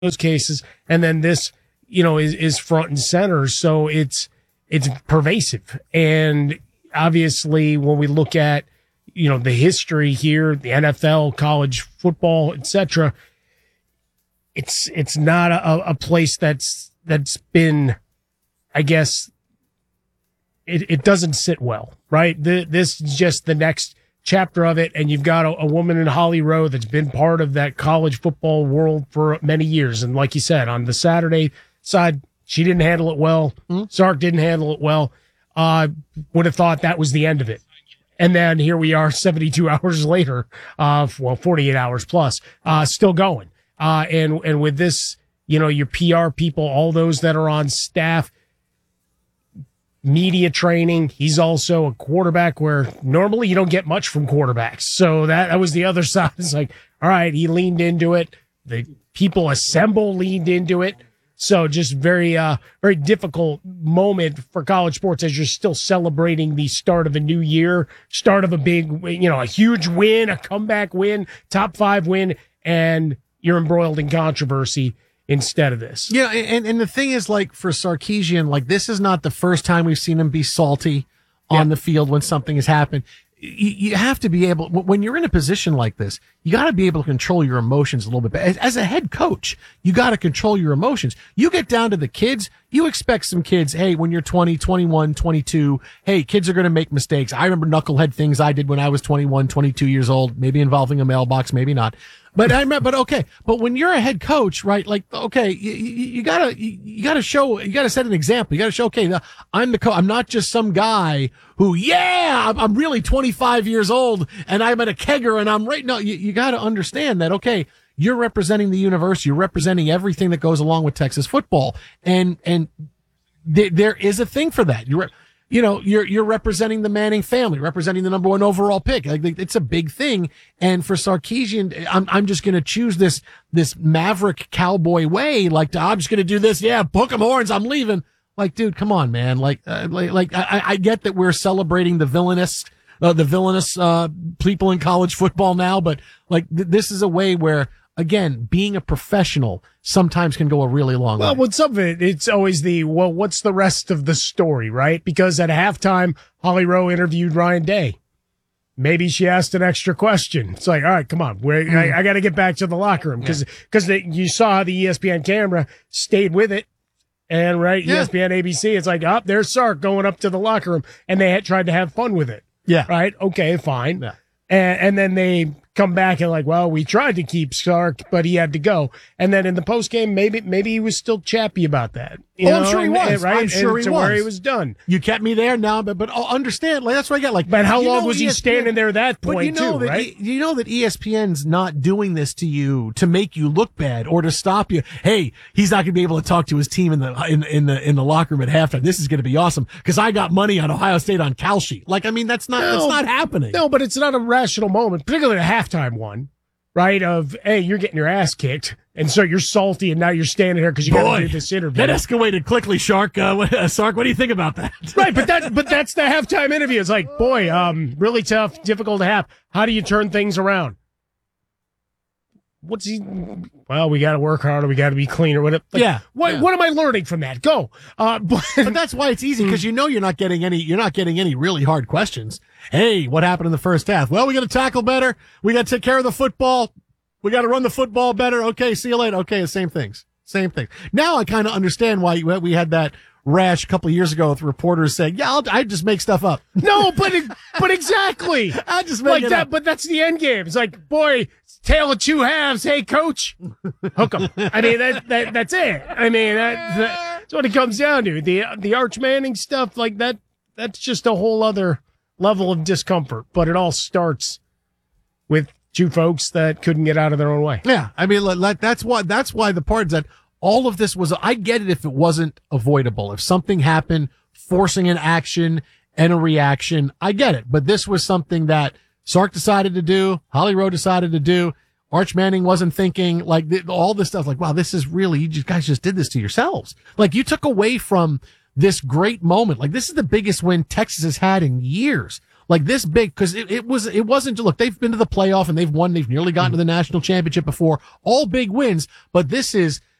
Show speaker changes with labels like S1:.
S1: those cases, and then this, is front and center. So it's pervasive. And obviously when we look at, the history here, the NFL, college football, etc., it's not a place that's been, I guess, it doesn't sit well, right? This is just the next chapter of it, and you've got a woman in Holly Rowe that's been part of that college football world for many years. And like you said, on the Saturday side, she didn't handle it well. Sark didn't handle it well. Would have thought that was the end of it. And then here we are 72 hours later, 48 hours plus, still going. And with this, your PR people, all those that are on staff, media training. He's also a quarterback where normally you don't get much from quarterbacks. So that was the other side. It's like, all right, he leaned into it. The people leaned into it. So just very difficult moment for college sports as you're still celebrating the start of a new year, start of a big, a huge win, a comeback win, top 5 win, and you're embroiled in controversy instead of this.
S2: Yeah, and the thing is, like, for Sarkisian, this is not the first time we've seen him be salty on the field when something has happened. You have to be able, when you're in a position like this, you got to be able to control your emotions a little bit. As a head coach, you got to control your emotions. You get down to the kids, you expect some kids, hey, when you're 20, 21, 22, hey, kids are going to make mistakes. I remember knucklehead things I did when I was 21, 22 years old, maybe involving a mailbox, maybe not. But when you're a head coach, right? You gotta set an example. You gotta show, okay, I'm the coach. I'm not just some guy who, I'm really 25 years old and I'm at a kegger and I'm right. No, you gotta understand that, okay, you're representing the university. You're representing everything that goes along with Texas football. And there is a thing for that. You're representing the Manning family, representing the number 1 overall pick. It's a big thing. And for Sarkisian, I'm just going to choose this maverick cowboy way. I'm just going to do this. Yeah, book 'em horns. I'm leaving. Dude, come on, man. I get that we're celebrating the villainous people in college football now, but this is a way where, again, being a professional sometimes can go a really long way.
S1: Well, with some of it, it's always what's the rest of the story, right? Because at halftime, Holly Rowe interviewed Ryan Day. Maybe she asked an extra question. It's like, all right, come on. I got to get back to the locker room because you saw the ESPN camera stayed with it. And ESPN, ABC, it's like, there's Sark going up to the locker room. And they had tried to have fun with it.
S2: Yeah.
S1: Right? Okay, fine.
S2: Yeah.
S1: And then they come back and we tried to keep Sark, but he had to go. And then in the post game, maybe he was still chappy about that.
S2: I'm sure he was.
S1: Right?
S2: I'm sure he was.
S1: Where he was done.
S2: You kept me there now, but understand, that's what I get.
S1: But how long was he standing there at that point, right?
S2: You know that ESPN's not doing this to you to make you look bad or to stop you. Hey, he's not going to be able to talk to his team in the locker room at halftime. This is going to be awesome because I got money on Ohio State on Kalshi. That's not happening.
S1: No, but it's not a rational moment, particularly a halftime one, right? Of, hey, you're getting your ass kicked. And so you're salty, and now you're standing here because you got to do this interview.
S2: That escalated quickly, Sark. Sark, what do you think about that?
S1: Right, but that's the halftime interview. It's like, really tough, difficult to have. How do you turn things around? Well, we got to work harder. We got to be cleaner. What am I learning from that? Go.
S2: But that's why it's easy because you're not getting any really hard questions. Hey, what happened in the first half? Well, we got to tackle better. We got to take care of the football. We got to run the football better. Okay, see you later. Okay, same things. Now I kind of understand why we had that rash a couple of years ago with reporters saying, I just make stuff up.
S1: No, but exactly.
S2: I just make it up.
S1: But that's the end game. It's like, boy, tale of 2 halves. Hey, coach, hook 'em. I mean, that's it. I mean, that's what it comes down to. The Arch Manning stuff like that. That's just a whole other level of discomfort. But it all starts with 2 folks that couldn't get out of their own way.
S2: Yeah, I mean, that's why the part that all of this was. I get it if it wasn't avoidable. If something happened, forcing an action and a reaction, I get it. But this was something that Sark decided to do. Holly Rowe decided to do. Arch Manning wasn't thinking all this stuff. Wow, this is really, you guys just did this to yourselves. You took away from this great moment. This is the biggest win Texas has had in years. like this big, because it wasn't, look, they've been to the playoff and they've won, they've nearly gotten to the national championship before, all big wins, but this is